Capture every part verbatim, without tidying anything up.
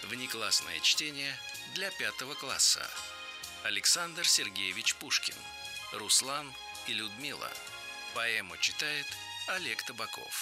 Внеклассное чтение для пятого класса. Александр Сергеевич Пушкин. Руслан и Людмила. Поэму читает Олег Табаков.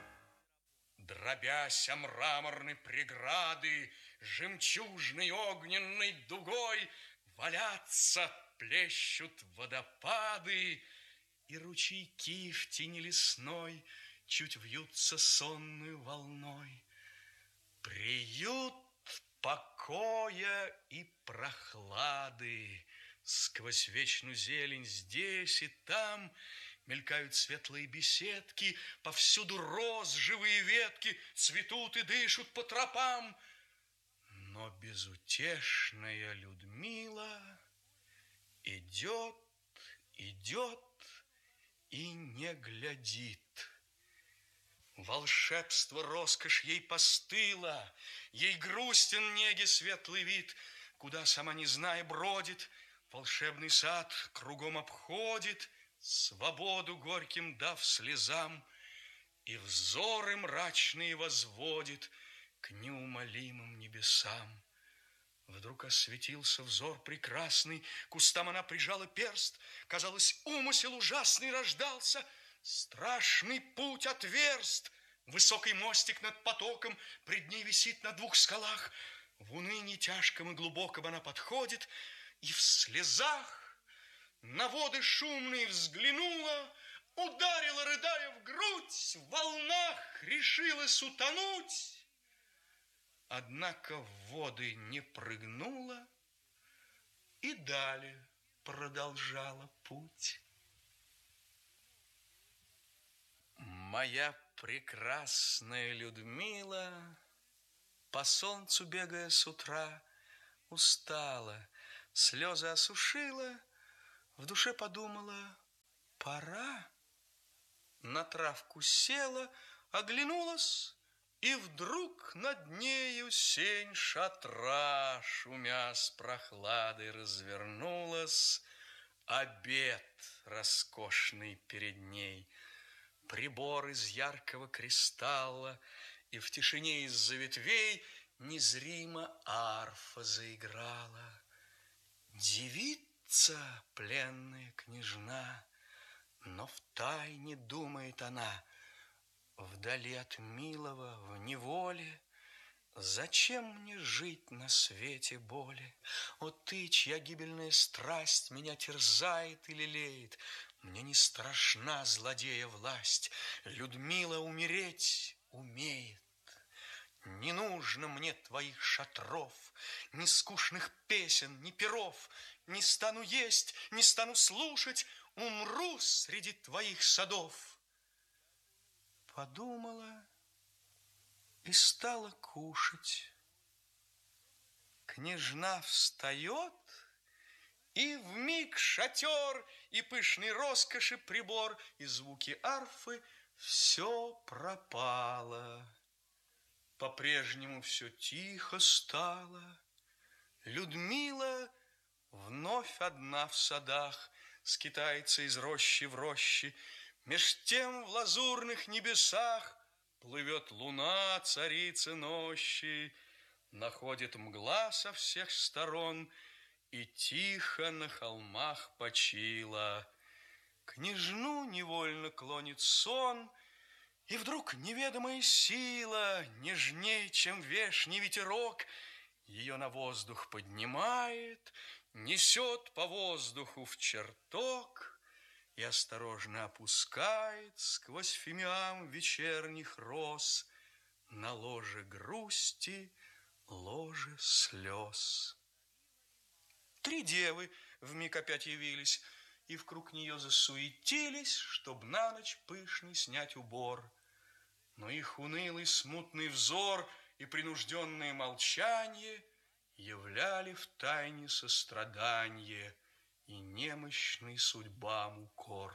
Дробяся мраморной преграды, жемчужной огненной дугой валятся, плещут водопады, и ручейки в тени лесной чуть вьются сонную волной. Приют покоя и прохлады. Сквозь вечную зелень здесь и там мелькают светлые беседки, повсюду роз живые ветки цветут и дышат по тропам. Но безутешная Людмила идет, идет и не глядит. Волшебство, роскошь ей постыла, ей грустен неги светлый вид, куда сама не зная бродит, волшебный сад кругом обходит, свободу горьким дав слезам, и взоры мрачные возводит к неумолимым небесам. Вдруг осветился взор прекрасный, к устам она прижала перст, казалось, умысел ужасный рождался, страшный путь отверст. Высокий мостик над потоком пред ней висит на двух скалах. В унынии тяжком и глубоком она подходит и в слезах на воды шумные взглянула, ударила, рыдая, в грудь, в волнах решилась утонуть. Однако в воды не прыгнула и далее продолжала путь. Моя прекрасная Людмила, по солнцу бегая с утра, устала, слезы осушила, в душе подумала: пора. На травку села, оглянулась, и вдруг над нею сень шатра, шумя с прохладой, развернулась. Обед роскошный перед ней, прибор из яркого кристалла, и в тишине из-за ветвей незримо арфа заиграла. Девица, пленная княжна, но втайне думает она: вдали от милого, в неволе, зачем мне жить на свете боли? О ты, чья гибельная страсть меня терзает и лелеет, мне не страшна злодея власть, Людмила умереть умеет. Не нужно мне твоих шатров, ни скучных песен, ни перов. Не стану есть, не стану слушать, умру среди твоих садов. Подумала и стала кушать. Княжна встает, и вмиг шатер, и пышной роскоши прибор, и звуки арфы — все пропало. По-прежнему все тихо стало. Людмила вновь одна в садах, скитается из рощи в рощи. Меж тем в лазурных небесах плывет луна, царица нощи. Находит мгла со всех сторон, и тихо на холмах почила. Княжну невольно клонит сон, и вдруг неведомая сила, нежней, чем вешний ветерок, ее на воздух поднимает, несет по воздуху в чертог и осторожно опускает сквозь фимиам вечерних роз на ложе грусти, ложе слез. Три девы вмиг опять явились и вкруг нее засуетились, чтоб на ночь пышный снять убор. Но их унылый смутный взор и принужденное молчанье являли в тайне сострадание и немощный судьбам укор.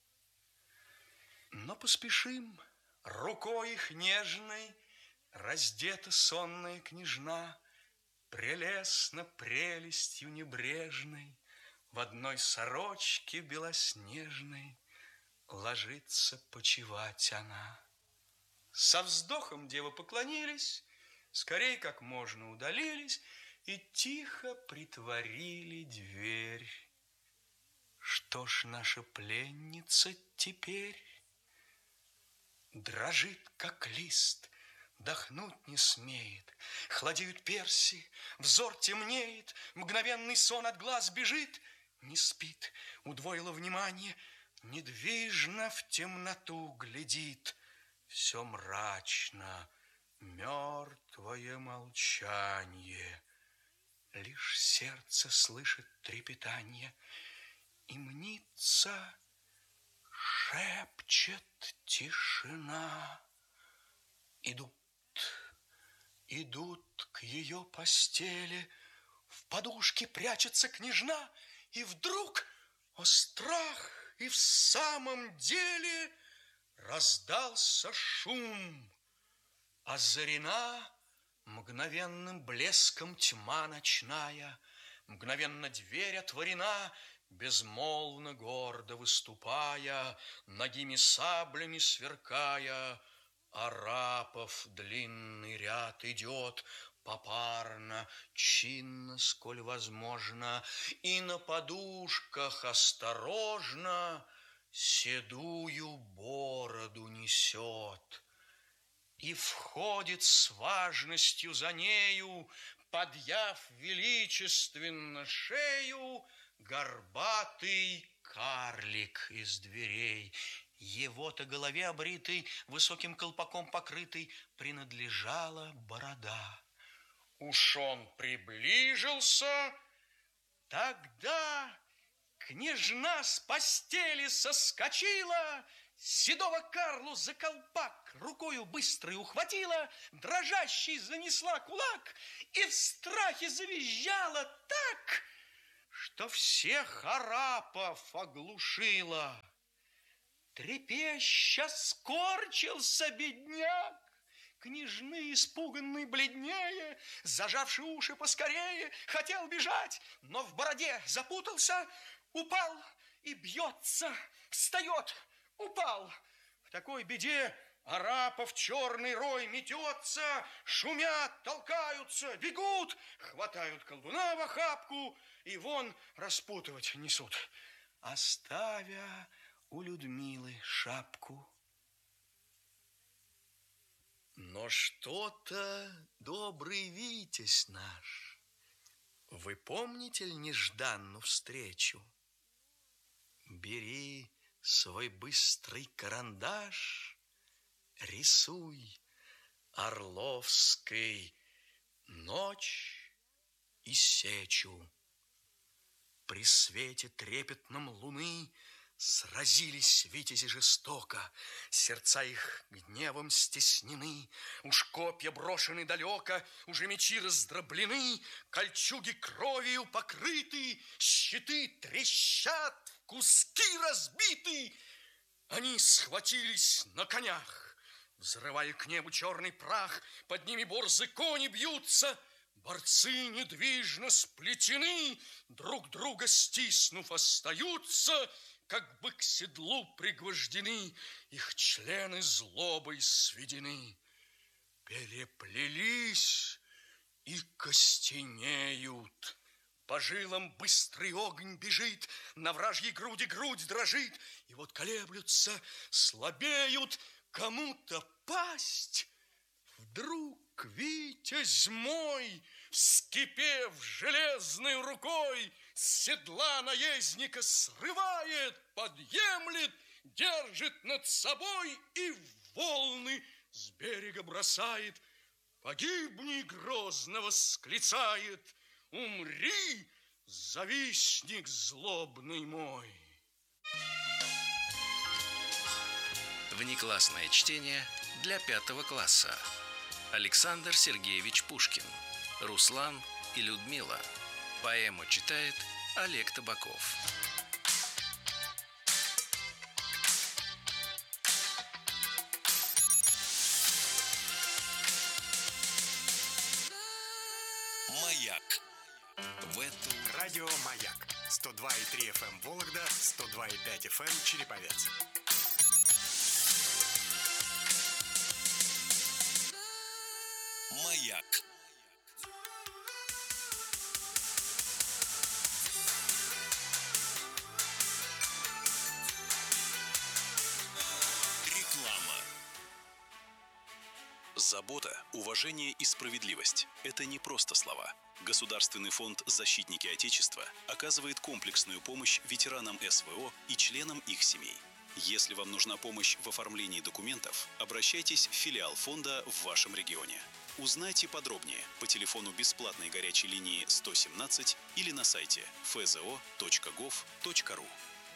Но поспешим, рукой их нежной раздета сонная княжна, прелестно прелестью небрежной в одной сорочке белоснежной ложится почивать она. Со вздохом девы поклонились, скорей как можно удалились и тихо притворили дверь. Что ж наша пленница теперь? Дрожит, как лист, дохнуть не смеет, хладеют перси, взор темнеет, мгновенный сон от глаз бежит, не спит, удвоило внимание, недвижно в темноту глядит, все мрачно, мертвое молчанье, лишь сердце слышит трепетанье, и мнится, шепчет тишина. Идут, идут к ее постели, в подушке прячется княжна, и вдруг, о страх, и в самом деле раздался шум. Озарена мгновенным блеском тьма ночная, мгновенно дверь отворена, безмолвно гордо выступая, ногими саблями сверкая, арапов длинный ряд идет, попарно, чинно, сколь возможно, и на подушках осторожно седую бороду несет. И входит с важностью за нею, подъяв величественно шею, горбатый карлик из дверей. Его-то голове обритой, высоким колпаком покрытой, принадлежала борода. Уж он приближился, тогда княжна с постели соскочила, седого Карлу за колпак рукою быстрой ухватила, дрожащей занесла кулак и в страхе завизжала так, что всех арапов оглушила. Трепеща скорчился бедняк, княжны испуганный бледнее, зажавши уши поскорее, хотел бежать, но в бороде запутался, упал и бьется, встает, упал. В такой беде арапов черный рой метется, шумят, толкаются, бегут, хватают колдуна в охапку и вон распутывать несут, оставя у Людмилы шапку. Но что-то добрый Витязь наш, вы помните ли нежданную встречу? Бери свой быстрый карандаш, рисуй Орловской ночь и сечу. При свете трепетном луны сразились витязи жестоко, сердца их гневом стеснены, уж копья брошены далеко, уже мечи раздроблены, кольчуги кровью покрыты, щиты трещат, в куски разбиты. Они схватились на конях, взрывая к небу черный прах, под ними борзы кони бьются, борцы недвижно сплетены, друг друга стиснув остаются, как бы к седлу пригвождены, их члены злобой сведены. Переплелись и костенеют. По жилам быстрый огонь бежит, на вражьей груди грудь дрожит, и вот колеблются, слабеют, кому-то пасть. Вдруг Витязь мой, вскипев железной рукой, с седла наездника срывает, подъемлет, держит над собой и в волны с берега бросает. Погибни, грозно восклицает, умри, завистник злобный мой. Внеклассное чтение для пятого класса. Александр Сергеевич Пушкин. Руслан и Людмила. Поэму читает Олег Табаков. Маяк. В эту... Радио Маяк. сто два и три эф эм Вологда, сто два и пять эф эм Череповец. Маяк. Реклама. Забота, уважение и справедливость – это не просто слова. Государственный фонд «Защитники Отечества» оказывает комплексную помощь ветеранам эс вэ о и членам их семей. Если вам нужна помощь в оформлении документов, обращайтесь в филиал фонда в вашем регионе. Узнайте подробнее по телефону бесплатной горячей линии сто семнадцать или на сайте эф зэ о точка гов точка ру.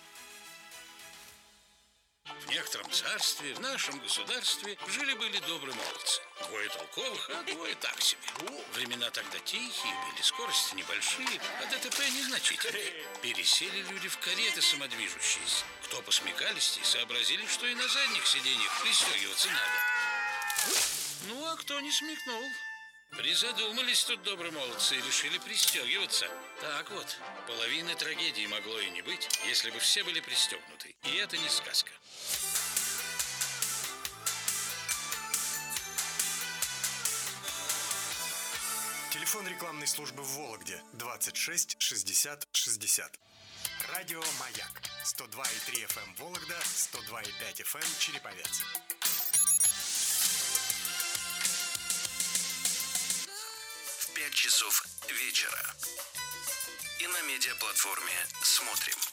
В некотором царстве, в нашем государстве, жили-были добрые молодцы. Двое толковых, а двое так себе. Времена тогда тихие были, скорости небольшие, а дэ тэ пэ незначительные. Пересели люди в кареты самодвижущиеся. Кто посмекалисти, сообразили, что и на задних сиденьях пристегиваться надо. Ну, а кто не смекнул? Призадумались тут добрые молодцы и решили пристегиваться. Так вот, половины трагедии могло и не быть, если бы все были пристегнуты. И это не сказка. Телефон рекламной службы в Вологде двадцать шесть шестьдесят шестьдесят. Радио «Маяк» сто два и три эф эм Вологда, сто два и пять эф эм Череповец. В пять часов вечера. И на медиаплатформе «Смотрим».